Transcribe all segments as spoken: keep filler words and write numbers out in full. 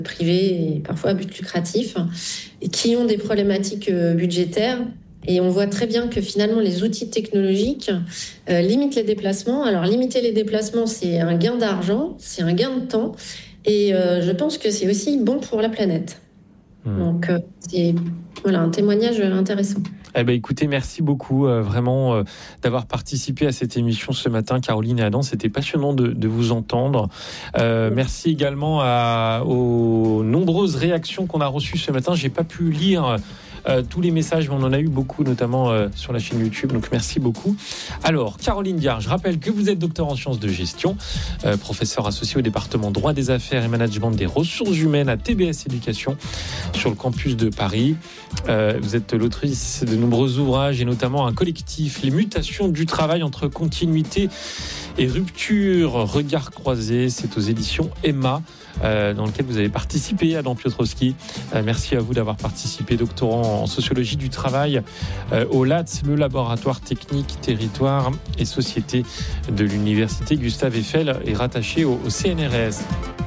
privés et parfois à but lucratif, et qui ont des problématiques budgétaires. Et on voit très bien que finalement, les outils technologiques euh, limitent les déplacements. Alors, limiter les déplacements, c'est un gain d'argent, c'est un gain de temps. Et euh, je pense que c'est aussi bon pour la planète. Mmh. Donc, euh, c'est voilà, un témoignage intéressant. Eh ben, écoutez, merci beaucoup euh, vraiment euh, d'avoir participé à cette émission ce matin, Caroline et Adam. C'était passionnant de, de vous entendre. Euh, merci également à, aux nombreuses réactions qu'on a reçues ce matin. J'ai pas pu lire Euh, tous les messages, mais on en a eu beaucoup, notamment euh, sur la chaîne YouTube, donc merci beaucoup. Alors, Caroline Diard, je rappelle que vous êtes docteur en sciences de gestion, euh, professeur associé au département droit des affaires et management des ressources humaines à T B S Éducation sur le campus de Paris. Euh, vous êtes l'autrice de nombreux ouvrages et notamment un collectif, Les mutations du travail entre continuité et rupture, regard croisé, c'est aux éditions Emma. Euh, dans lequel vous avez participé, Adam Piotrowski. Euh, merci à vous d'avoir participé, doctorant en sociologie du travail euh, au L A T S, le laboratoire technique, territoire et société de l'université Gustave Eiffel, est rattaché au, au C N R S.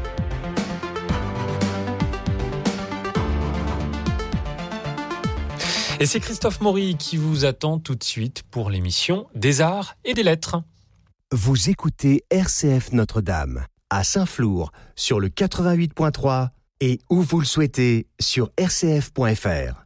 Et c'est Christophe Maury qui vous attend tout de suite pour l'émission Des Arts et des Lettres. Vous écoutez R C F Notre-Dame à Saint-Flour sur le quatre-vingt-huit point trois et où vous le souhaitez sur r c f point f r.